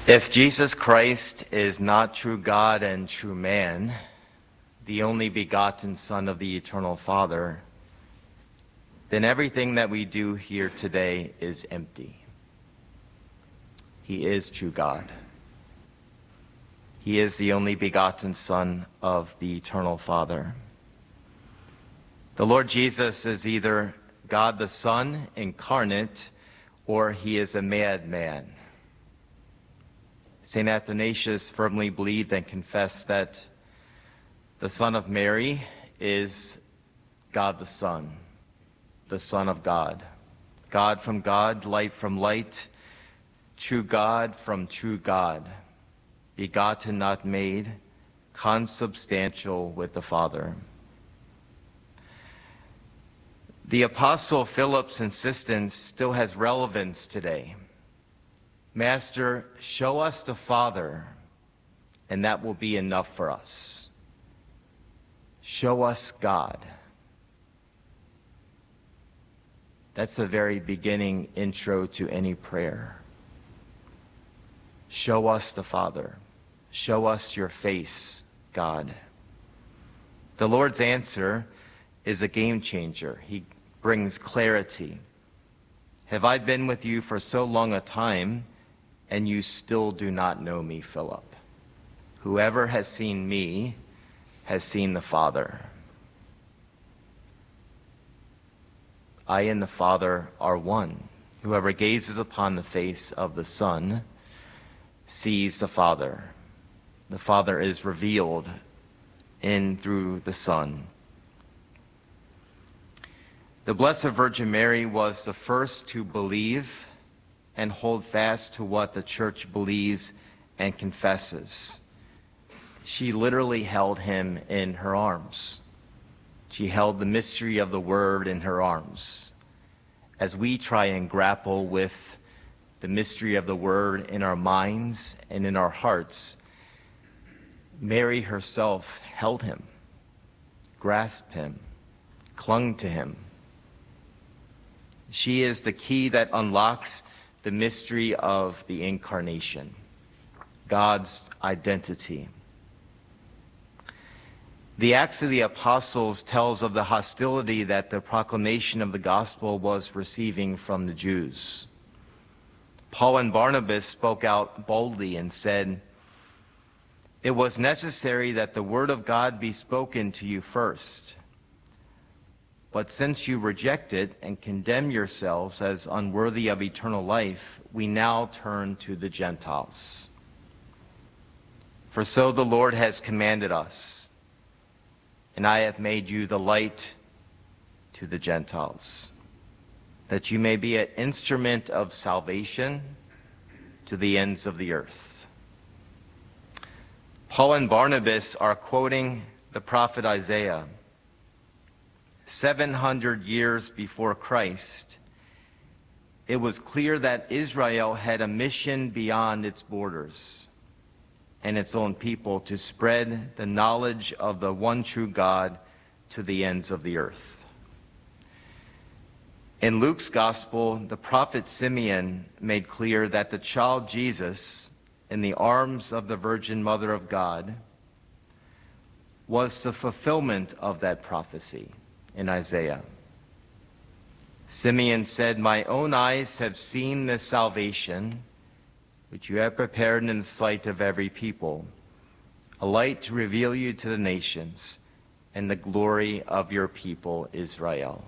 If Jesus Christ is not true God and true man, the only begotten Son of the eternal Father, then everything that we do here today is empty. He is true God. He is the only begotten Son of the eternal Father. The Lord Jesus is either God the Son incarnate, or he is a madman. St. Athanasius firmly believed and confessed that the Son of Mary is God the Son of God. God from God, light from light, true God from true God, begotten, not made, consubstantial with the Father. The Apostle Philip's insistence still has relevance today. Master, show us the Father, and that will be enough for us. Show us God. That's the very beginning intro to any prayer. Show us the Father. Show us your face, God. The Lord's answer is a game changer. He brings clarity. Have I been with you for so long a time, and you still do not know me, Philip? Whoever has seen me has seen the Father. I and the Father are one. Whoever gazes upon the face of the Son sees the Father. The Father is revealed in through the Son. The Blessed Virgin Mary was the first to believe and hold fast to what the Church believes and confesses. She literally held him in her arms. She held the mystery of the Word in her arms. As we try and grapple with the mystery of the Word in our minds and in our hearts, Mary herself held him, grasped him, clung to him. She is the key that unlocks the mystery of the Incarnation, God's identity. The Acts of the Apostles tells of the hostility that the proclamation of the gospel was receiving from the Jews. Paul and Barnabas spoke out boldly and said, "It was necessary that the word of God be spoken to you first. But since you reject it and condemn yourselves as unworthy of eternal life, we now turn to the Gentiles. For so the Lord has commanded us, and I have made you the light to the Gentiles, that you may be an instrument of salvation to the ends of the earth." Paul and Barnabas are quoting the prophet Isaiah. 700 years before Christ, it was clear that Israel had a mission beyond its borders and its own people to spread the knowledge of the one true God to the ends of the earth. In Luke's gospel, the prophet Simeon made clear that the child Jesus, in the arms of the Virgin Mother of God, was the fulfillment of that prophecy in Isaiah. Simeon said, "My own eyes have seen this salvation, which you have prepared in the sight of every people, a light to reveal you to the nations, and the glory of your people Israel."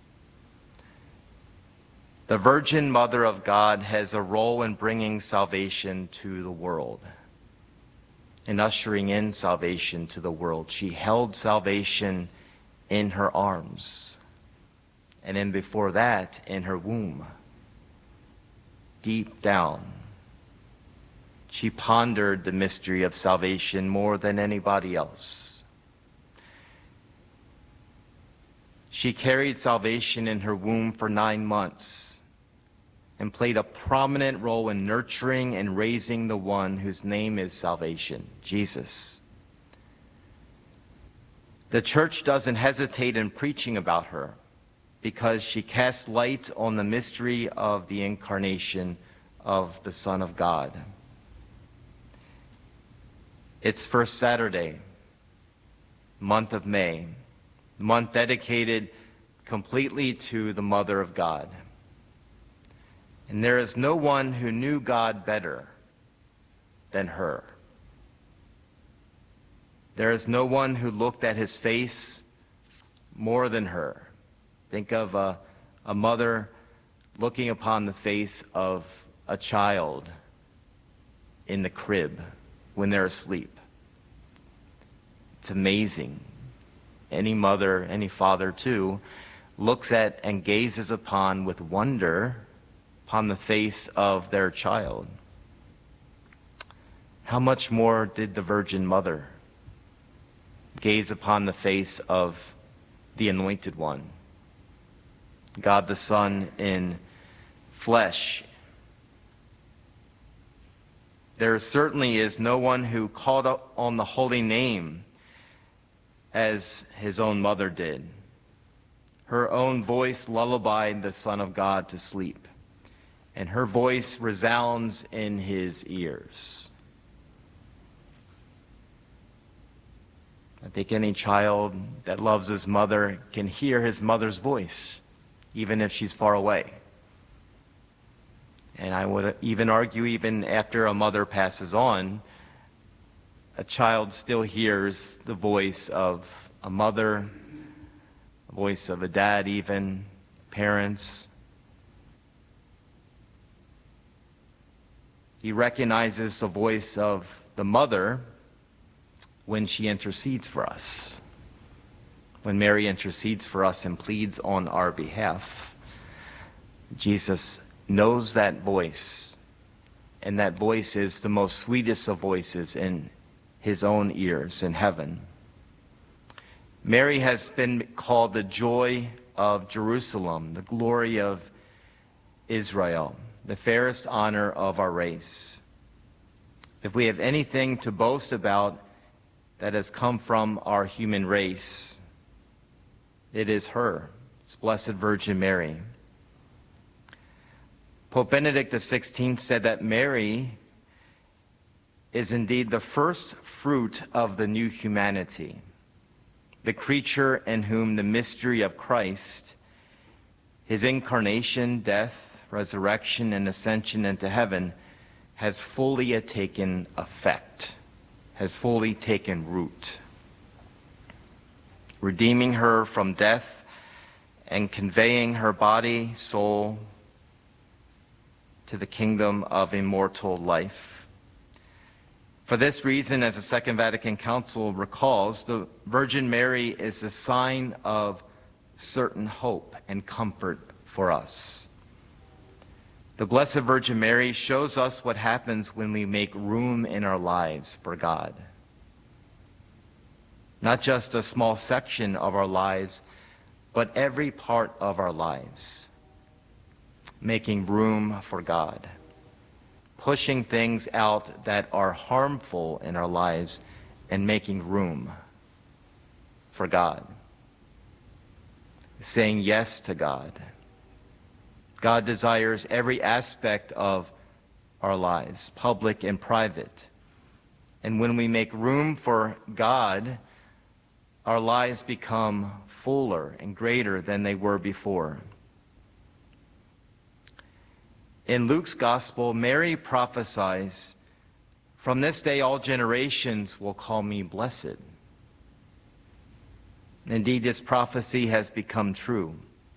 The Virgin Mother of God has a role in bringing salvation to the world, in ushering in salvation to the world. She held salvation in her arms, and then before that, in her womb. Deep down, she pondered the mystery of salvation more than anybody else. She carried salvation in her womb for 9 months and played a prominent role in nurturing and raising the one whose name is salvation, Jesus. The Church doesn't hesitate in preaching about her because she casts light on the mystery of the incarnation of the Son of God. It's First Saturday, month of May, month dedicated completely to the Mother of God. And there is no one who knew God better than her. There is no one who looked at his face more than her. Think of a mother looking upon the face of a child in the crib when they're asleep. It's amazing. Any mother, any father too, looks at and gazes upon with wonder upon the face of their child. How much more did the Virgin Mother gaze upon the face of the Anointed One, God the Son in flesh? There certainly is no one who called on the holy name as his own mother did. Her own voice lullabied the Son of God to sleep, and her voice resounds in his ears. I think any child that loves his mother can hear his mother's voice, even if she's far away. And I would even argue, even after a mother passes on, a child still hears the voice of a mother, the voice of a dad, even parents. He recognizes the voice of the mother when she intercedes for us. When Mary intercedes for us and pleads on our behalf, Jesus knows that voice, and that voice is the most sweetest of voices in his own ears in heaven. Mary has been called the joy of Jerusalem, the glory of Israel, the fairest honor of our race. If we have anything to boast about that has come from our human race, it is her. It's Blessed Virgin Mary. Pope Benedict XVI said that Mary is indeed the first fruit of the new humanity, the creature in whom the mystery of Christ, his incarnation, death, resurrection, and ascension into heaven has fully taken effect, has fully taken root, redeeming her from death and conveying her body, soul, to the kingdom of immortal life. For this reason, as the Second Vatican Council recalls, the Virgin Mary is a sign of certain hope and comfort for us. The Blessed Virgin Mary shows us what happens when we make room in our lives for God. Not just a small section of our lives, but every part of our lives. Making room for God. Pushing things out that are harmful in our lives and making room for God. Saying yes to God. God desires every aspect of our lives, public and private. And when we make room for God, our lives become fuller and greater than they were before. In Luke's Gospel, Mary prophesies, "From this day all generations will call me blessed." Indeed, this prophecy has become true.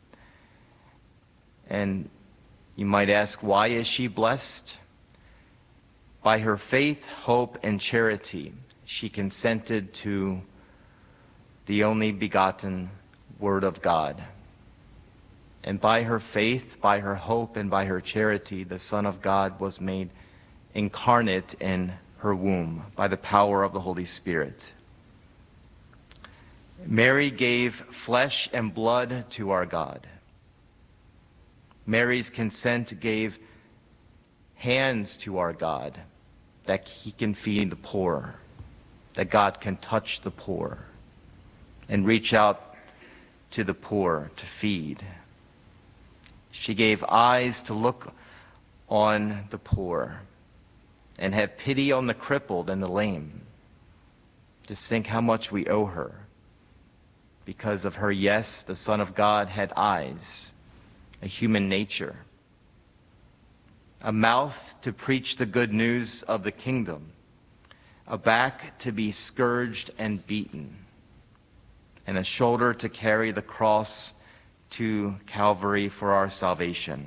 And you might ask, why is she blessed? By her faith, hope, and charity, she consented to the only begotten Word of God. And by her faith, by her hope, and by her charity, the Son of God was made incarnate in her womb by the power of the Holy Spirit. Mary gave flesh and blood to our God. Mary's consent gave hands to our God, that he can feed the poor, that God can touch the poor and reach out to the poor to feed. She gave eyes to look on the poor and have pity on the crippled and the lame. Just think how much we owe her. Because of her, yes, the Son of God had eyes, a human nature, a mouth to preach the good news of the kingdom, a back to be scourged and beaten, and a shoulder to carry the cross to Calvary for our salvation.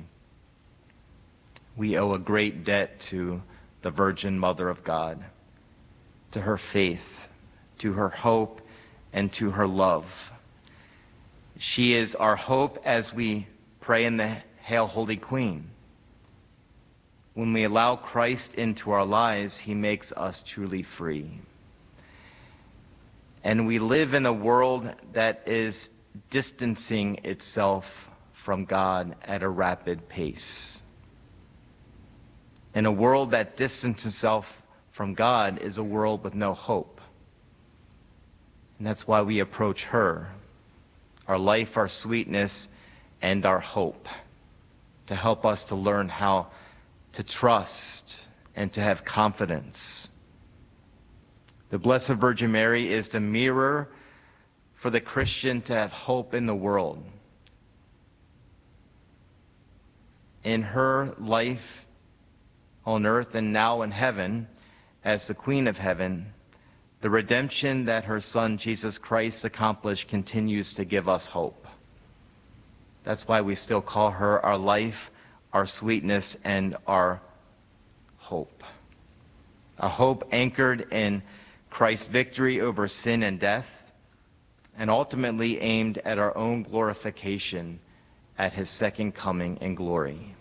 We owe a great debt to the Virgin Mother of God, to her faith, to her hope, and to her love. She is our hope as we pray in the Hail, Holy Queen. When we allow Christ into our lives, he makes us truly free. And we live in a world that is distancing itself from God at a rapid pace. And a world that distances itself from God is a world with no hope. And that's why we approach her, our life, our sweetness, and our hope, to help us to learn how to trust and to have confidence. The Blessed Virgin Mary is the mirror for the Christian to have hope in the world. In her life on earth and now in heaven, as the Queen of Heaven, the redemption that her Son, Jesus Christ, accomplished continues to give us hope. That's why we still call her our life, our sweetness, and our hope. A hope anchored in Christ's victory over sin and death, and ultimately aimed at our own glorification at his second coming in glory.